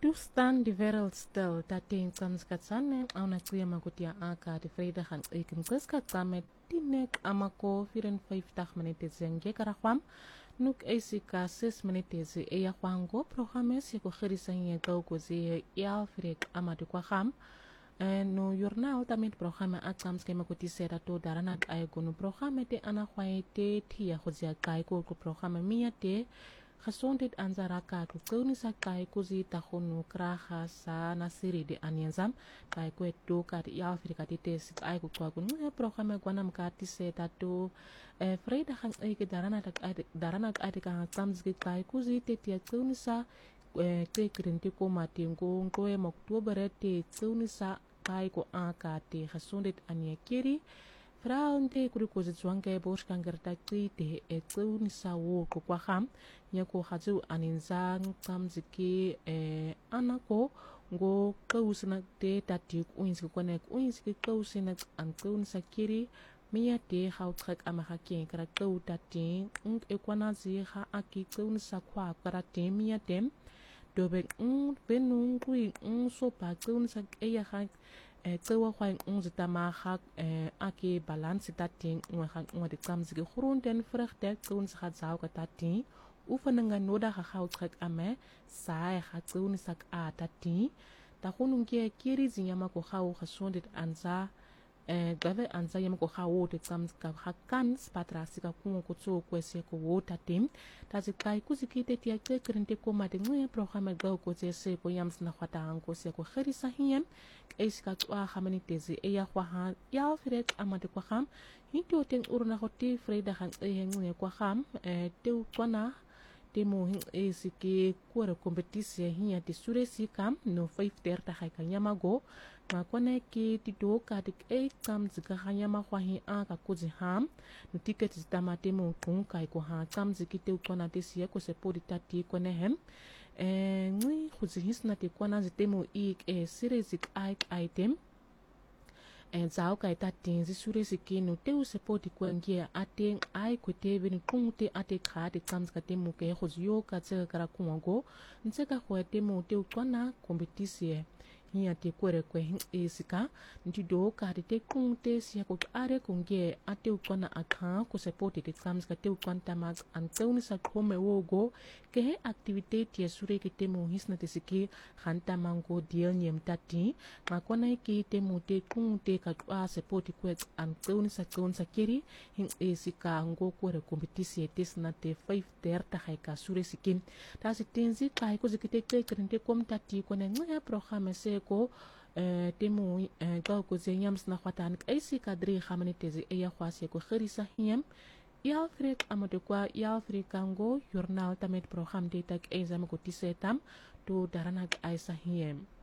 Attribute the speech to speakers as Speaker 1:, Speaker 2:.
Speaker 1: staan die wereld stil, dat in Tsanskatsan au na kuya makutia aka de vrijdag aan ikin kuskatsan met tinek amako 54 minuten zenge karakwam. Nuk eisika 6 minuten ze eya kwango programmes yako khirisan ye gauko ze ya frek amadu kwa kham. No jornal tamit programma aksams ke makuti sera to daranat ay gunu programma te ana khwaye te tia khozia kai ko programma mia te gezondheid anzaraka kuni sa kai kuzi tahunu kraha sa nasiri de anienzam kai ko to ka ya afrika te sit ai ko kwa kunu programma gwana mkati seta to freida han ai ke darana ka ka aksams ke kai kuzi te tia kuni sa te krenti ko matingo ko e oktober te kuni sa kai ko aka te gezondheid aniekeri Vrouwen te kuri ko zwange borskanker takti te kuni sa wo ko kwa kham nya ko khaju aninzang tamziki anako go kausna te tati uins ko nek uins ki kausna an kun sakiri mia te hautrek amahaki kra kau tati e kwana zi ha aki kun sa kwa kra te mia tem dobe benung kui so pa kun sa eya ha tsewa khwain zita ma khak aki balance tating ngode kamzige khrunden frechte kun sa zaw ka tati ufananga noda ha hautrek ame sai ha kun sak a tati ta khunun ke kiri zinyama ko khaw khasondet anza gave anza yama ko khawo te tsam ka hakan spatra sika ku ko tso ko se ko wota tim ta zikai ku zikite ti ake krente ko ma de ngwe programme ga ko se ko yams na khata an ko se ko khari sahiyan eska twa khamani tezi e ya kwa ha ya fret amade ko kham hinto ten urna khoti freda han e ngwe ko kham te kwana temo esiki kuara kompetisi hiya ti suresi kam no 5:30 ha kanyama go ma kone ki ti do ka dik e kam zika hanyama kwa hi a ka kuzi ham no ticket zitama temo kun kai ko ha kam zikite ukona tesi ko se podi tati kone hem ngui khuzi hisna ti kona zitemo ik series item zao kai tatin zi suresi ki no te se podi ko ngia ate ai ko te bin kunte ate kha de kam zika temo ke khuzio ka tse kara kungo nseka ko temo te ukona kompetisi hiya te kwere kwe esika ndido ka te kunte sia ko are kunge ate ukona akha ko support te kams ka te ukwanta mag anteuni sa kome wogo ke he activity te sure ke te mo hisna te siki khanta mango deal nyem tati makona ki te mo te kunte ka support ko anteuni sa kon sa kiri hin esika ngo kwere competition te sna te 5:30 ha ka sure sikin ta se tenzi kai ko zikite ke krente kom tati ko ne ngya programme se ko temo ga ko zenyams na khwatan aisi kadri khamani tezi e ya khwase ko khirisa hiyam ya frek amade kwa ya frekango journal tamet program de tak ezam ko tisetam to darana aisa hiyam